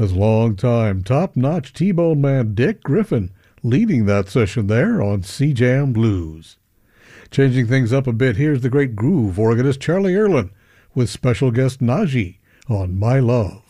as longtime top-notch T-Bone man Dick Griffin leading that session there on C-Jam Blues. Changing things up a bit, here's the great groove organist Charlie Erlin with special guest Najee on My Love.